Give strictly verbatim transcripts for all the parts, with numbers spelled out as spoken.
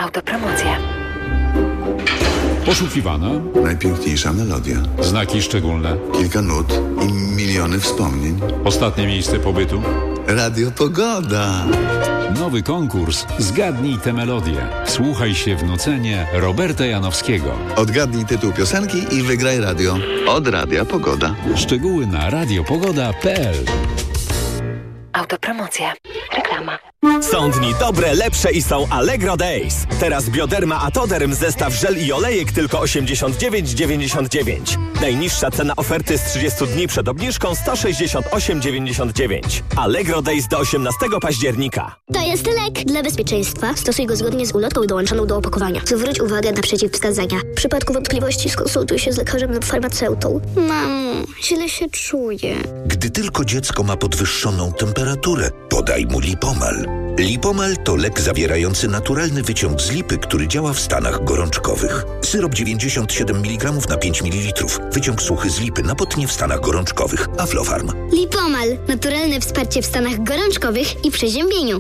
Autopromocja. Poszukiwana. Najpiękniejsza melodia. Znaki szczególne. Kilka nut i miliony wspomnień. Ostatnie miejsce pobytu. Radio Pogoda. Nowy konkurs Zgadnij tę melodię. Słuchaj się w nucenie Roberta Janowskiego. Odgadnij tytuł piosenki i wygraj radio. Od Radia Pogoda. Szczegóły na radiopogoda kropka p l. Autopromocja. Reklama. Są dni dobre, lepsze i są Allegro Days. Teraz Bioderma Atoderm zestaw żel i olejek tylko osiemdziesiąt dziewięć dziewięćdziesiąt dziewięć. Najniższa cena oferty z trzydziestu dni przed obniżką sto sześćdziesiąt osiem dziewięćdziesiąt dziewięć. Allegro Days do osiemnastego października. To jest lek. Dla bezpieczeństwa stosuj go zgodnie z ulotką dołączoną do opakowania. Zwróć uwagę na przeciwwskazania. W przypadku wątpliwości skonsultuj się z lekarzem lub farmaceutą. Mamo, źle się czuję. Gdy tylko dziecko ma podwyższoną temperaturę, podaj mu Lipomal. Lipomal to lek zawierający naturalny wyciąg z lipy, który działa w stanach gorączkowych. Syrop dziewięćdziesiąt siedem miligramów na pięć mililitrów. Wyciąg suchy z lipy na potnie w stanach gorączkowych. Aflofarm. Lipomal. Naturalne wsparcie w stanach gorączkowych i przeziębieniu.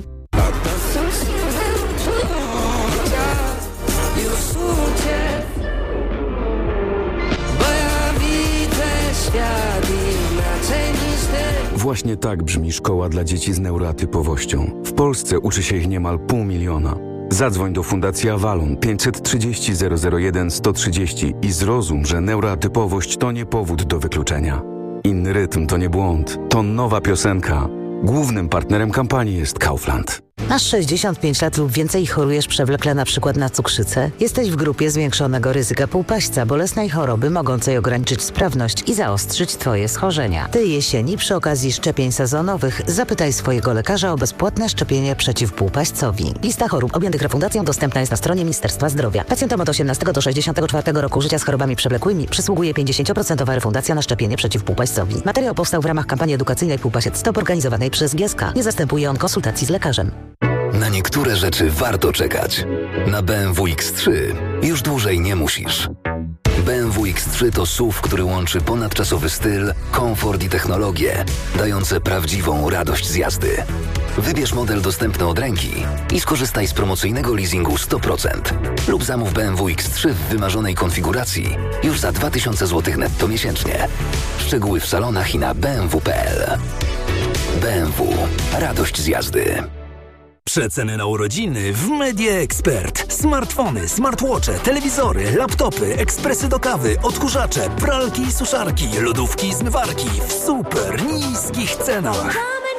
Właśnie tak brzmi szkoła dla dzieci z neuroatypowością. W Polsce uczy się ich niemal pół miliona. Zadzwoń do Fundacji Avalon pięćset trzydzieści zero zero jeden sto trzydzieści i zrozum, że neuroatypowość to nie powód do wykluczenia. Inny rytm to nie błąd, to nowa piosenka. Głównym partnerem kampanii jest Kaufland. Masz sześćdziesiąt pięć lat lub więcej i chorujesz przewlekle na przykład na cukrzycę? Jesteś w grupie zwiększonego ryzyka półpaśćca, bolesnej choroby mogącej ograniczyć sprawność i zaostrzyć Twoje schorzenia. Tej jesieni przy okazji szczepień sezonowych zapytaj swojego lekarza o bezpłatne szczepienie przeciw półpaśćcowi. Lista chorób objętych refundacją dostępna jest na stronie Ministerstwa Zdrowia. Pacjentom od osiemnastego do sześćdziesiątego czwartego roku życia z chorobami przewlekłymi przysługuje pięćdziesiąt procent refundacja na szczepienie przeciw półpaśćcowi. Materiał powstał w ramach kampanii edukacyjnej Półpasiec Stop organizowanej przez G S K. Nie zastępuje on konsultacji z lekarzem. Na niektóre rzeczy warto czekać. Na B M W X trzy już dłużej nie musisz. B M W X trzy to S U V, który łączy ponadczasowy styl, komfort i technologię, dające prawdziwą radość z jazdy. Wybierz model dostępny od ręki i skorzystaj z promocyjnego leasingu sto procent. Lub zamów B M W X trzy w wymarzonej konfiguracji już za dwa tysiące złotych netto miesięcznie. Szczegóły w salonach i na b m w kropka p l. B M W. Radość z jazdy. Przeceny na urodziny w Media Expert. Smartfony, smartwatche, telewizory, laptopy, ekspresy do kawy, odkurzacze, pralki i suszarki, lodówki i zmywarki w super niskich cenach.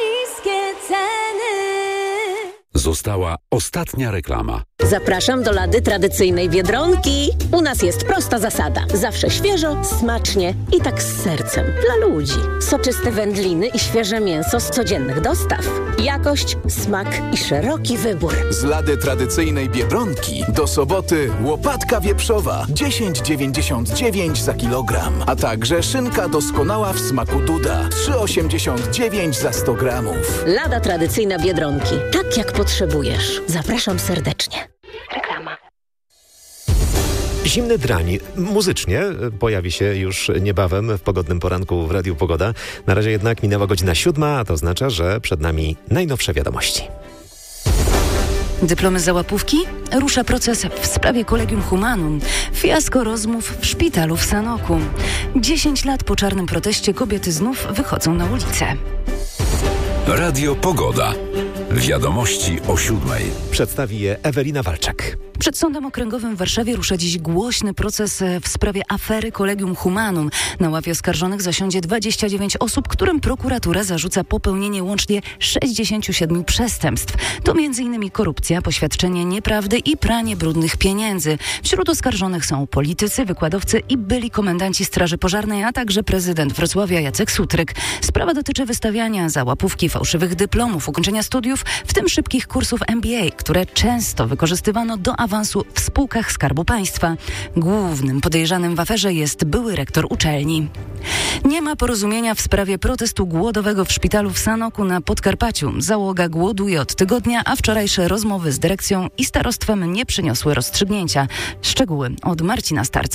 Została ostatnia reklama. Zapraszam do Lady tradycyjnej Biedronki. U nas jest prosta zasada. Zawsze świeżo, smacznie i tak z sercem. Dla ludzi. Soczyste wędliny i świeże mięso z codziennych dostaw. Jakość, smak i szeroki wybór. Z Lady tradycyjnej Biedronki do soboty łopatka wieprzowa dziesięć dziewięćdziesiąt dziewięć za kilogram. A także szynka doskonała w smaku Duda trzy osiemdziesiąt dziewięć za sto gramów. Lada tradycyjna Biedronki. Tak jak potrzebujesz. Zapraszam serdecznie. Reklama. Zimny drań muzycznie pojawi się już niebawem w pogodnym poranku w Radiu Pogoda. Na razie jednak minęła godzina siódma, a to oznacza, że przed nami najnowsze wiadomości. Dyplomy za łapówki? Rusza proces w sprawie Collegium Humanum. Fiasko rozmów w szpitalu w Sanoku. Dziesięć lat po czarnym proteście kobiety znów wychodzą na ulicę. Radio Pogoda. Wiadomości o siódmej. Przedstawi je Ewelina Walczak. Przed Sądem Okręgowym w Warszawie rusza dziś głośny proces w sprawie afery Collegium Humanum. Na ławie oskarżonych zasiądzie dwadzieścia dziewięć osób, którym prokuratura zarzuca popełnienie łącznie sześćdziesięciu siedmiu przestępstw. To między innymi korupcja, poświadczenie nieprawdy i pranie brudnych pieniędzy. Wśród oskarżonych są politycy, wykładowcy i byli komendanci Straży Pożarnej, a także prezydent Wrocławia Jacek Sutryk. Sprawa dotyczy wystawiania za łapówki fałszywych dyplomów, ukończenia studiów, w tym szybkich kursów M B A, które często wykorzystywano do awansu w spółkach Skarbu Państwa. Głównym podejrzanym w aferze jest były rektor uczelni. Nie ma porozumienia w sprawie protestu głodowego w szpitalu w Sanoku na Podkarpaciu. Załoga głoduje od tygodnia, a wczorajsze rozmowy z dyrekcją i starostwem nie przyniosły rozstrzygnięcia. Szczegóły od Marcina Starca.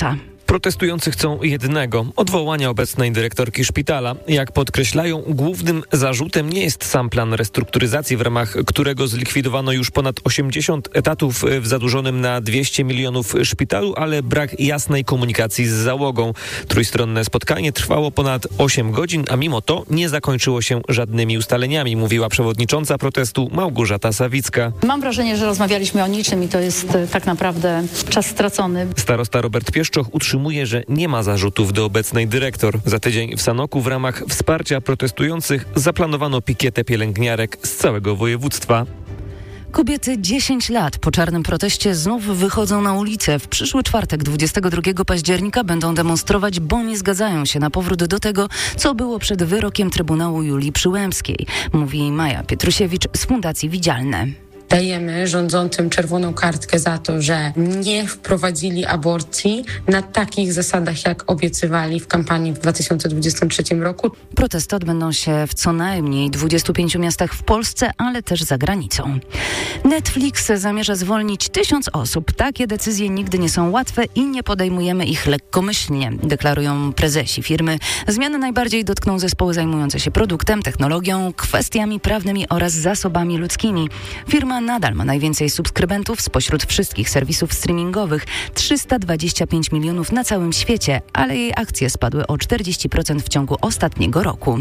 Protestujący chcą jednego – odwołania obecnej dyrektorki szpitala. Jak podkreślają, głównym zarzutem nie jest sam plan restrukturyzacji, w ramach którego zlikwidowano już ponad osiemdziesiąt etatów w zadłużonym na dwieście milionów szpitalu, ale brak jasnej komunikacji z załogą. Trójstronne spotkanie trwało ponad osiem godzin, a mimo to nie zakończyło się żadnymi ustaleniami, mówiła przewodnicząca protestu Małgorzata Sawicka. Mam wrażenie, że rozmawialiśmy o niczym i to jest tak naprawdę czas stracony. Starosta Robert Pieszczoch utrzymuje, że nie ma zarzutów do obecnej dyrektor. Za tydzień w Sanoku w ramach wsparcia protestujących zaplanowano pikietę pielęgniarek z całego województwa. Kobiety dziesięć lat po czarnym proteście znów wychodzą na ulicę. W przyszły czwartek, dwudziestego drugiego października, będą demonstrować, bo nie zgadzają się na powrót do tego, co było przed wyrokiem Trybunału Julii Przyłębskiej, mówi Maja Pietrusiewicz z Fundacji Widzialne. Dajemy rządzącym czerwoną kartkę za to, że nie wprowadzili aborcji na takich zasadach, jak obiecywali w kampanii w dwa tysiące dwudziestym trzecim roku. Protesty odbędą się w co najmniej dwudziestu pięciu miastach w Polsce, ale też za granicą. Netflix zamierza zwolnić tysiąc osób. Takie decyzje nigdy nie są łatwe i nie podejmujemy ich lekkomyślnie, deklarują prezesi firmy. Zmiany najbardziej dotkną zespoły zajmujące się produktem, technologią, kwestiami prawnymi oraz zasobami ludzkimi. Firma nadal ma najwięcej subskrybentów spośród wszystkich serwisów streamingowych, trzysta dwadzieścia pięć milionów na całym świecie, ale jej akcje spadły o czterdzieści procent w ciągu ostatniego roku.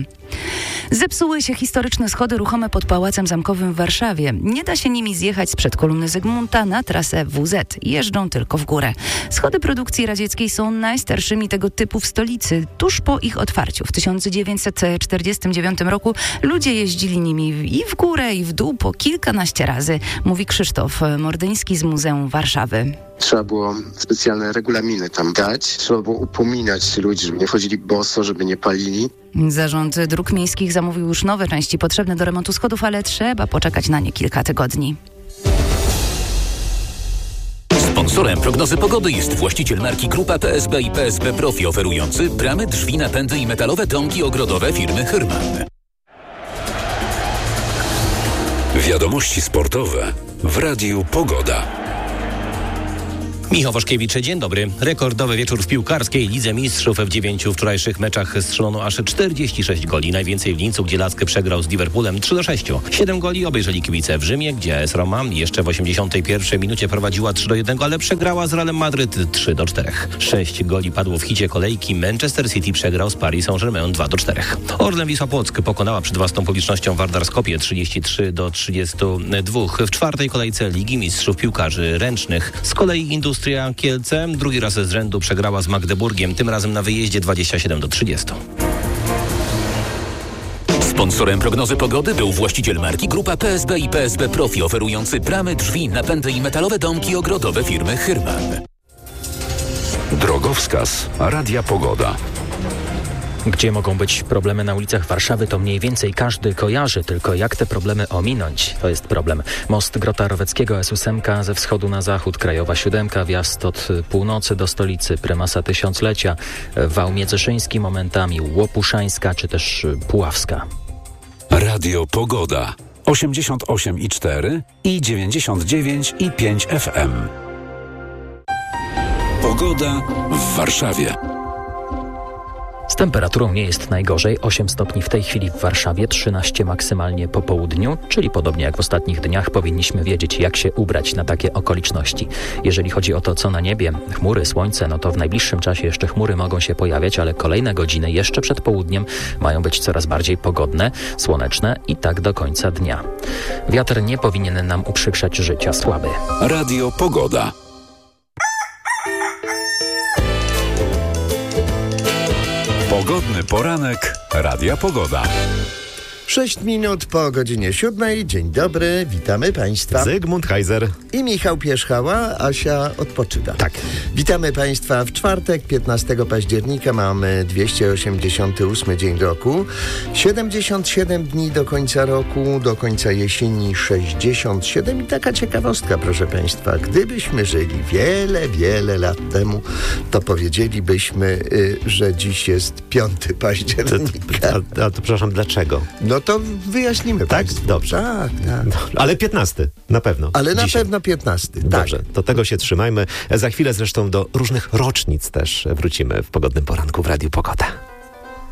Zepsuły się historyczne schody ruchome pod Pałacem Zamkowym w Warszawie. Nie da się nimi zjechać sprzed kolumny Zygmunta na trasę W Z. Jeżdżą tylko w górę. Schody produkcji radzieckiej są najstarszymi tego typu w stolicy. Tuż po ich otwarciu w tysiąc dziewięćset czterdziestym dziewiątym roku ludzie jeździli nimi i w górę, i w dół po kilkanaście razy, mówi Krzysztof Mordyński z Muzeum Warszawy. Trzeba było specjalne regulaminy tam dać. Trzeba było upominać ludzi, żeby nie wchodzili boso, żeby nie palili. Zarząd Dróg Miejskich zamówił już nowe części potrzebne do remontu schodów, ale trzeba poczekać na nie kilka tygodni. Sponsorem prognozy pogody jest właściciel marki Grupa P S B i P S B Profi, oferujący bramy, drzwi, napędy i metalowe domki ogrodowe firmy Hyrman. Wiadomości sportowe w Radiu Pogoda. Michał Waszkiewicz, dzień dobry. Rekordowy wieczór w piłkarskiej Lidze Mistrzów. W dziewięciu wczorajszych meczach strzelono aż czterdzieści sześć goli. Najwięcej w Lincu, gdzie Laskę przegrał z Liverpoolem trzy do sześciu. siedem goli obejrzeli kibice w Rzymie, gdzie A S Roma jeszcze w osiemdziesiątej pierwszej minucie prowadziła trzy do jednego, ale przegrała z Realem Madryt trzy do czterech. sześć goli padło w hicie kolejki. Manchester City przegrał z Paris Saint-Germain dwa do czterech. Orlen Wisła Płock pokonała przed własną publicznością Vardar Skopje trzydzieści trzy do trzydziestu dwóch. W czwartej kolejce Ligi Mistrzów Piłkarzy Ręcznych z kolei Industria Kielce drugi raz z rzędu przegrała z Magdeburgiem, tym razem na wyjeździe dwadzieścia siedem do trzydziestu. Sponsorem prognozy pogody był właściciel marki Grupa P S B i P S B Profi, oferujący bramy, drzwi, napędy i metalowe domki ogrodowe firmy Hyrman. Drogowskaz Radia Pogoda. Gdzie mogą być problemy na ulicach Warszawy, to mniej więcej każdy kojarzy, tylko jak te problemy ominąć, to jest problem. Most Grota Roweckiego, S osiem ze wschodu na zachód, Krajowa siódemka, wjazd od północy do stolicy, Prymasa Tysiąclecia, wał Międzyszyński momentami, Łopuszańska czy też Puławska. Radio Pogoda osiemdziesiąt osiem i cztery i dziewięćdziesiąt dziewięć i pięć F M. Pogoda w Warszawie. Z temperaturą nie jest najgorzej. osiem stopni w tej chwili w Warszawie, trzynaście maksymalnie po południu, czyli podobnie jak w ostatnich dniach powinniśmy wiedzieć, jak się ubrać na takie okoliczności. Jeżeli chodzi o to, co na niebie, chmury, słońce, no to w najbliższym czasie jeszcze chmury mogą się pojawiać, ale kolejne godziny jeszcze przed południem mają być coraz bardziej pogodne, słoneczne i tak do końca dnia. Wiatr nie powinien nam uprzykrzać życia, słaby. Radio Pogoda. Pogodny poranek Radia Pogoda. Sześć minut po godzinie siódmej. Dzień dobry, witamy Państwa. Zygmunt Heiser i Michał Pierzchała. Asia odpoczywa. Tak. Witamy Państwa w czwartek, piętnastego października. Mamy dwieście osiemdziesiąty ósmy dzień roku. siedemdziesiąt siedem dni do końca roku, do końca jesieni sześćdziesiąt siedem. I taka ciekawostka, proszę Państwa. Gdybyśmy żyli wiele, wiele lat temu, to powiedzielibyśmy, y, że dziś jest piąty października. A, a to przepraszam, dlaczego? No No to wyjaśnimy. Tak? Państwu. Dobrze. Tak, tak. Ale piętnasty, na pewno. Ale na Dzisiaj. pewno piętnasty. Tak. Dobrze, do tego się trzymajmy. Za chwilę zresztą do różnych rocznic też wrócimy w Pogodnym Poranku w Radiu Pogoda.